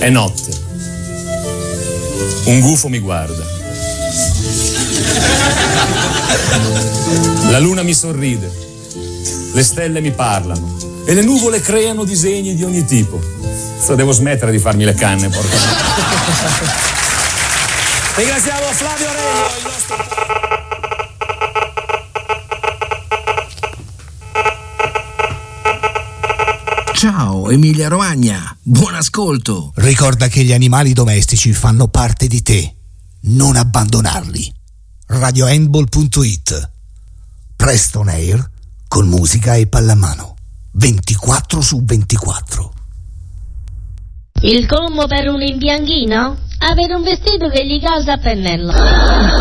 È notte. Un gufo mi guarda. La luna mi sorride. Le stelle mi parlano. E le nuvole creano disegni di ogni tipo. Devo smettere di farmi le canne, porca. Ringraziamo Flavio Aurelio, il nostro... Ciao Emilia Romagna, buon ascolto. Ricorda che gli animali domestici fanno parte di te, non abbandonarli. radiohandball.it. Preston Air con musica e pallamano 24/24. Il combo per un imbianchino? Avere un vestito che gli causa pennello.